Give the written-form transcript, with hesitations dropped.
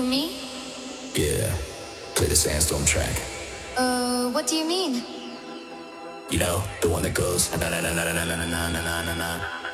Who, me? Yeah, play the Sandstorm track. What do you mean? You know, the one that goes na na na na na na na na na na na.